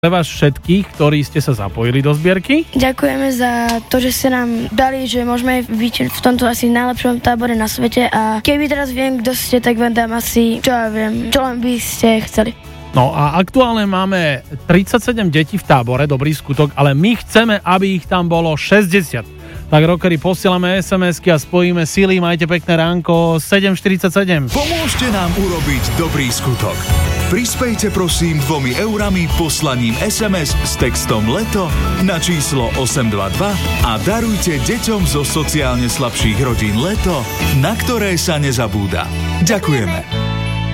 pre vás všetkých, ktorí ste sa zapojili do zbierky. Ďakujeme za to, že ste nám dali, že môžeme byť v tomto asi najlepšom tábore na svete a keby teraz viem, kto ste, tak vám dám asi, čo ja viem, čo len by ste chceli. No a aktuálne máme 37 detí v tábore, dobrý skutok, ale my chceme, aby ich tam bolo 60. Tak rockery, posielame SMS-ky a spojíme sily, majte pekné ránko, 7:47. Pomôžte nám urobiť dobrý skutok. Prispejte prosím 2 eurami poslaním SMS s textom LETO na číslo 822 a darujte deťom zo sociálne slabších rodín LETO, na ktoré sa nezabúda. Ďakujeme.